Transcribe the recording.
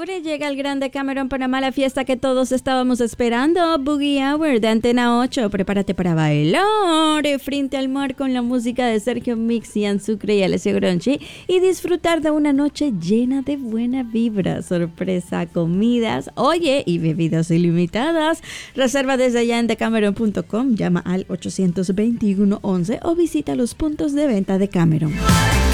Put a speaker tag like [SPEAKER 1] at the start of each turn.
[SPEAKER 1] Ahora llega el Grande Cameron Panamá, la fiesta que todos estábamos esperando. Boogie Hour de Antena 8. Prepárate para bailar frente al mar con la música de Sergio Mix, Ian Sucre y Alessio Gronchi y disfrutar de una noche llena de buena vibra, sorpresa, comidas, oye, y bebidas ilimitadas. Reserva desde ya en decameron.com, llama al 821-11 o visita los puntos de venta de Cameron.